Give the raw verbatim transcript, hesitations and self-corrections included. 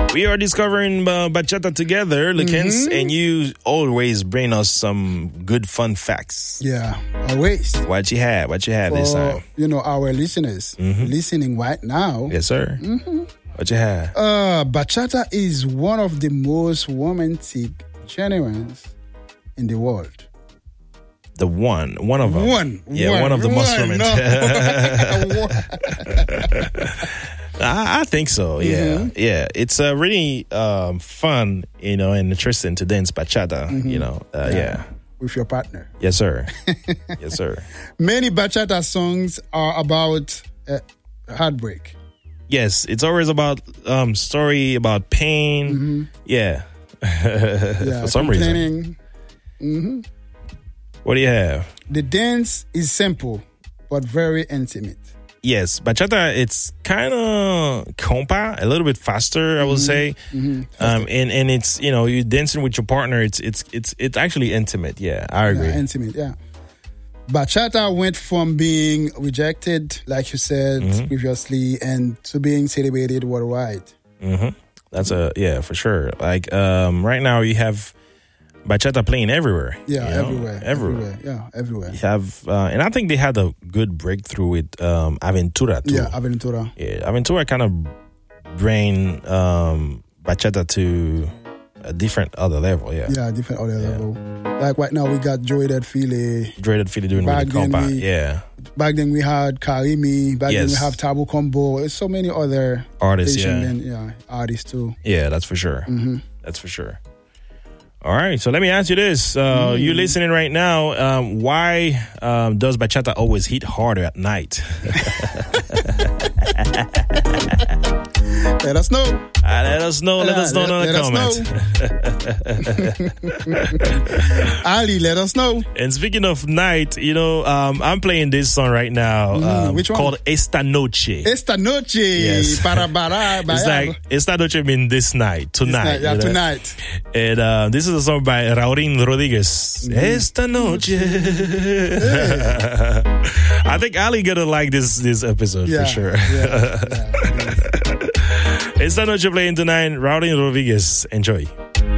We are discovering uh, bachata together, Lucas, Mhm. and you always bring us some good fun facts. Yeah, always. What you had? What you had this For, time? you know, our listeners Mhm. listening right now. Yes, sir. Mhm. What you had? Uh, bachata is one of the most romantic genres in the world. The one, one of them. One, yeah, one, one of the most one, romantic. no. I, I think so. Yeah, Mhm. yeah. It's uh, really um, fun, you know, and interesting to dance bachata. Mhm. You know, uh, yeah. With your partner. Yes, sir. Yes, sir. Many bachata songs are about uh, heartbreak. Yes, it's always about um, story about pain. Mm-hmm. Yeah. Yeah, For some reason. complaining. Mhm. What do you have? The dance is simple but very intimate. Yes, bachata. It's kind of compa, a little bit faster, I would say. Mm-hmm. Um, and and it's, you know, you're dancing with your partner. It's it's it's it's actually intimate. Yeah, I agree. Yeah, intimate, yeah. Bachata went from being rejected, like you said Mhm. previously, and to being celebrated worldwide. hmm That's a yeah, for sure. Like um, right now, you have bachata playing everywhere. Yeah, you know, everywhere, everywhere. everywhere. Yeah, everywhere. You have, uh, and I think they had a good breakthrough with um, Aventura too. Yeah, Aventura. Yeah, Aventura kind of bring um, bachata to a different other level. Yeah, Yeah, different other level. Like right now, we got Joey That Fili. Dreaded Philly doing Back with then the compa. we- Yeah, Back then we had Karimi. Back then we Yes. have Tabu Combo. There's so many other artists. Asian Yeah, men, yeah, artists too. yeah, that's for sure. hmm That's for sure. All right, so let me ask you this: uh, Mm. You listening right now? Um, why um, does bachata always hit harder at night? Let us know. Uh, let us know. Let Yeah, us know let- in the let us comments. Ali, let us know. And speaking of night, you know, um, I'm playing this song right now Mm, um, which one? called Esta Noche. Esta noche. Yes. Para bara, It's like Esta Noche means this night, tonight. yeah, you know? tonight. And uh, this is a song by Raurin Rodriguez. Esta Noche. I think Ali gonna like this this episode Yeah, for sure. yeah, yeah. Esta Noche playing tonight. Raurin Rodriguez. Enjoy.